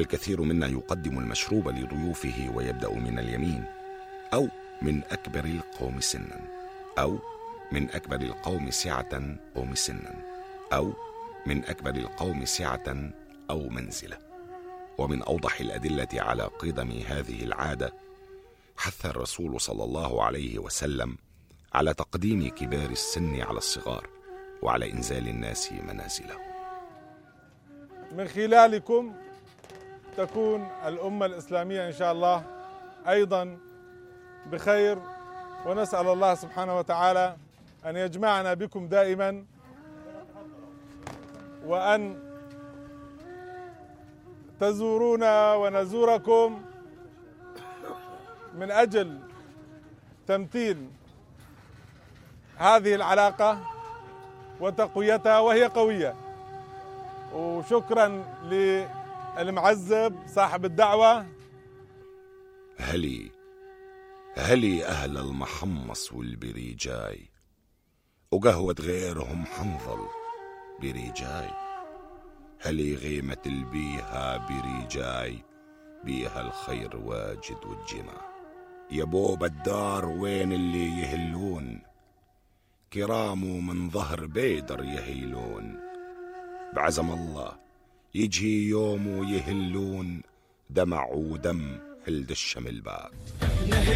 الكثير منا يقدم المشروب لضيوفه ويبدأ من اليمين، أو من أكبر القوم سنا، أو من أكبر القوم سعة أو مسنا، أو من أكبر القوم سعة أو منزلة. ومن أوضح الأدلة على قدم هذه العادة حث الرسول صلى الله عليه وسلم على تقديم كبار السن على الصغار، وعلى إنزال الناس منازلهم. من خلالكم تكون الأمة الإسلامية إن شاء الله أيضا بخير، ونسأل الله سبحانه وتعالى أن يجمعنا بكم دائما، وأن تزورونا ونزوركم من أجل تمثيل هذه العلاقة وتقويتها، وهي قوية. وشكرا للمعزب صاحب الدعوة. هلي أهل المحمص والبريجاي، وقهوة غيرهم حنظل بريجاي. هلي غيمة البيها بريجاي، بيها الخير واجد والجمع. يا بوب الدار وين اللي يهلون، كرامه من ظهر بيدر يهيلون. بعزم الله يجي يوم ويهلون، دمع ودم هلد الشمل باب.